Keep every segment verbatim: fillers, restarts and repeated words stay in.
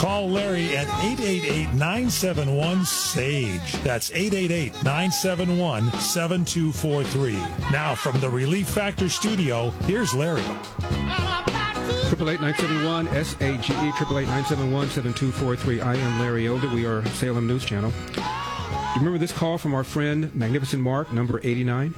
Call Larry at eight eight eight, nine seven one, SAGE. That's eight eight eight, nine seven one, seven two four three. Now from the Relief Factor studio, here's Larry. Triple eight nine seven one S A G E triple eight nine seven one seven two four three. I am Larry Elder. We are Salem News Channel. Do you remember this call from our friend Magnificent Mark, number eighty-nine?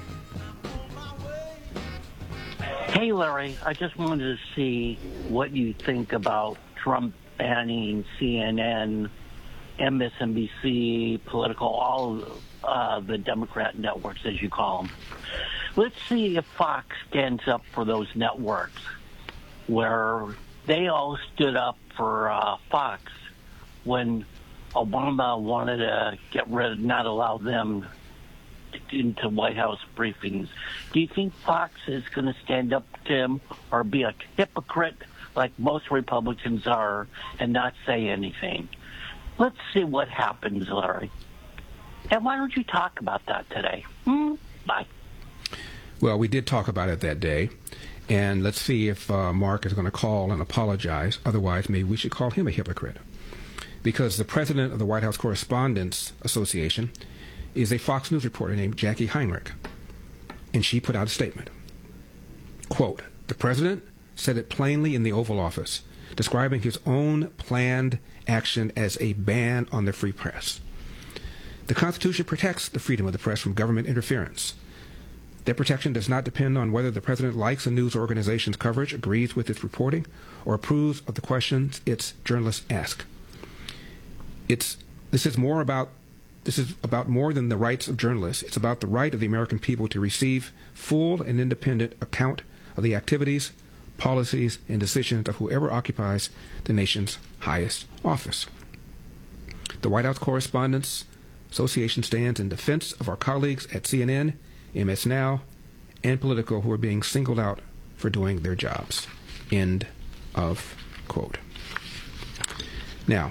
Hey, Larry. I just wanted to see what you think about Trump banning C N N, M S N B C, Political, all uh, the Democrat networks, as you call them. Let's see if Fox stands up for those networks, where they all stood up for uh, Fox when Obama wanted to get rid of, not allow them into White House briefings. Do you think Fox is going to stand up to him or be a hypocrite like most Republicans are and not say anything? Let's see what happens, Larry. And why don't you talk about that today? Hmm? Bye. Well, we did talk about it that day. And let's see if uh, Mark is going to call and apologize. Otherwise, maybe we should call him a hypocrite. Because the president of the White House Correspondents Association is a Fox News reporter named Jackie Heinrich. And she put out a statement. Quote, "The president said it plainly in the Oval Office, describing his own planned action as a ban on the free press. The Constitution protects the freedom of the press from government interference. That protection does not depend on whether the president likes a news organization's coverage, agrees with its reporting, or approves of the questions its journalists ask. It's this is more about this is about more than the rights of journalists. It's about the right of the American people to receive full and independent account of the activities, policies, and decisions of whoever occupies the nation's highest office. The White House Correspondents Association stands in defense of our colleagues at C N N, M S Now, and Politico who are being singled out for doing their jobs." End of quote. Now,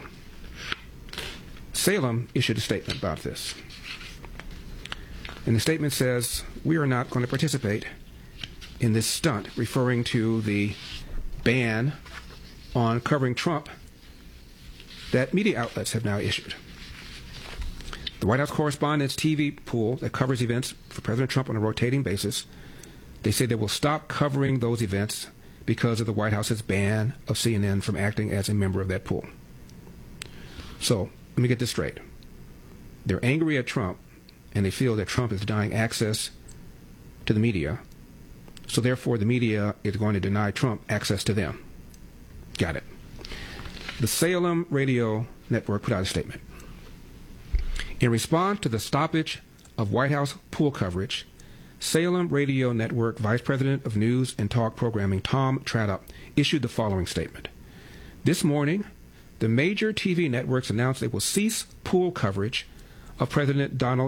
Salem issued a statement about this. And the statement says, "We are not going to participate in this stunt," referring to the ban on covering Trump that media outlets have now issued. The White House Correspondents T V pool that covers events for President Trump on a rotating basis, they say they will stop covering those events because of the White House's ban of C N N from acting as a member of that pool. So, let me get this straight. They're angry at Trump, and they feel that Trump is denying access to the media, so therefore the media is going to deny Trump access to them. Got it. The Salem Radio Network put out a statement. In response to the stoppage of White House pool coverage, Salem Radio Network Vice President of News and Talk Programming Tom Tradup issued the following statement. This morning, the major T V networks announced they will cease pool coverage of President Donald